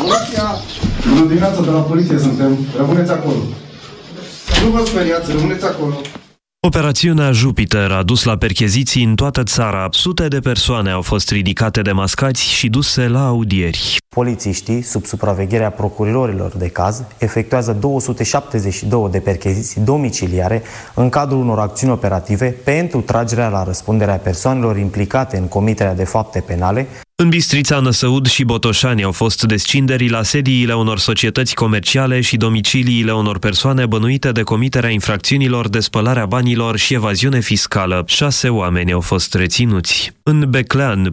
Poliția! Bună dimineața, de la poliție suntem. Rămâneți acolo. Nu vă speriați, rămâneți acolo. Operațiunea Jupiter a dus la percheziții în toată țara. Sute de persoane au fost ridicate de mascați și duse la audieri. Polițiștii, sub supravegherea procurorilor de caz, efectuează 272 de percheziții domiciliare în cadrul unor acțiuni operative pentru tragerea la răspunderea persoanelor implicate în comiterea de fapte penale. În Bistrița, Năsăud și Botoșani au fost descinderi la sediile unor societăți comerciale și domiciliile unor persoane bănuite de comiterea infracțiunilor de spălare a banilor și evaziune fiscală. 6 oameni au fost reținuți. În Beclean,